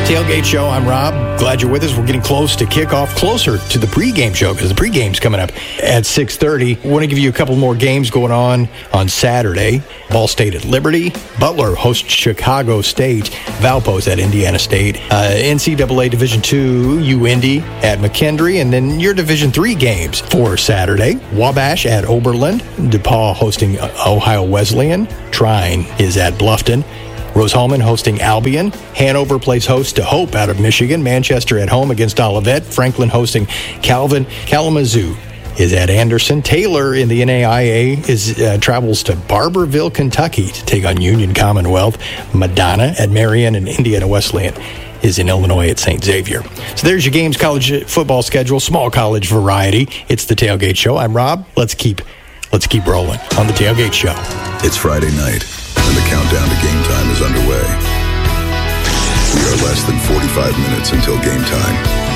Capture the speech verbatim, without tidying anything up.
Tailgate Show, I'm Rob. Glad you're with us. We're getting close to kickoff, closer to the pregame show because the pregame's coming up at six thirty. I want to give you a couple more games going on on Saturday. Ball State at Liberty. Butler hosts Chicago State. Valpo's at Indiana State. Uh, N C double A Division two, U Indy at McKendree. And then your Division three games for Saturday. Wabash at Oberlin. DePaul hosting Ohio Wesleyan. Trine is at Bluffton. Rose-Hulman hosting Albion. Hanover plays host to Hope out of Michigan. Manchester at home against Olivet. Franklin hosting Calvin. Kalamazoo is at Anderson. Taylor in the N A I A is uh, travels to Barberville, Kentucky to take on Union Commonwealth. Madonna at Marion, and Indiana Wesleyan is in Illinois at Saint Xavier. So there's your games college football schedule, small college variety. It's the Tailgate Show. I'm Rob. Let's keep let's keep rolling on the Tailgate Show. It's Friday night, and the countdown to game time is underway. We are less than forty-five minutes until game time.